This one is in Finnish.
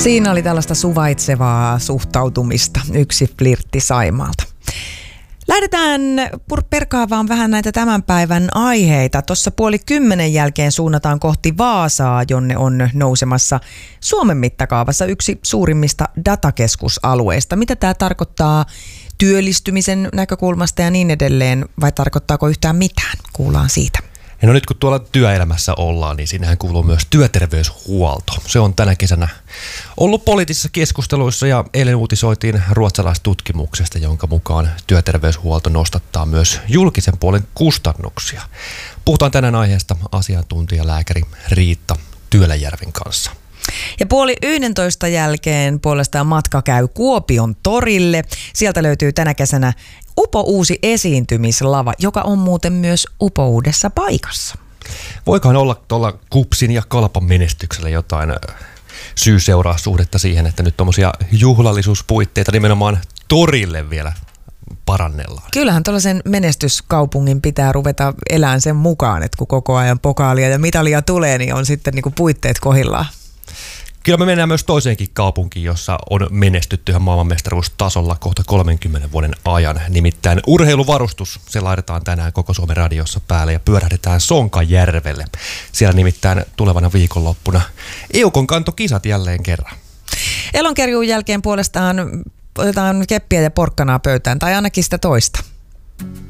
Siinä oli tällaista suvaitsevaa suhtautumista, yksi flirtti Saimaalta. Lähdetään perkaamaan vähän näitä tämän päivän aiheita. Tuossa 9:30 jälkeen suunnataan kohti Vaasaa, jonne on nousemassa Suomen mittakaavassa yksi suurimmista datakeskusalueista. Mitä tämä tarkoittaa työllistymisen näkökulmasta ja niin edelleen, vai tarkoittaako yhtään mitään? Kuullaan siitä. Ja no nyt kun tuolla työelämässä ollaan, niin siinähän kuuluu myös työterveyshuolto. Se on tänä kesänä ollut poliittisissa keskusteluissa ja eilen uutisoitiin ruotsalaistutkimuksesta, jonka mukaan työterveyshuolto nostattaa myös julkisen puolen kustannuksia. Puhutaan tänään aiheesta asiantuntijalääkäri Riitta Työläjärven kanssa. Ja 10:30 jälkeen puolestaan matka käy Kuopion torille. Sieltä löytyy tänä kesänä upouusi esiintymislava, joka on muuten myös upouudessa paikassa. Voikohan olla tuolla KuPSin ja Kalpan menestyksellä jotain syy-seuraa suhdetta siihen, että nyt tommosia juhlallisuuspuitteita nimenomaan torille vielä parannellaan? Kyllähän tuollaisen menestyskaupungin pitää ruveta elämään sen mukaan, että kun koko ajan pokaalia ja mitalia tulee, niin on sitten niinku puitteet kohdillaan. Kyllä me mennään myös toiseenkin kaupunkiin, jossa on menestytty ihan maailmanmestaruustasolla kohta 30 vuoden ajan. Nimittäin urheiluvarustus, se laitetaan tänään Koko Suomen radiossa päälle ja pyörähdetään Sonkajärvelle. Siellä nimittäin tulevana viikonloppuna EUKon kantokisat jälleen kerran. Elonkerjuun jälkeen puolestaan otetaan keppiä ja porkkanaa pöytään, tai ainakin sitä toista.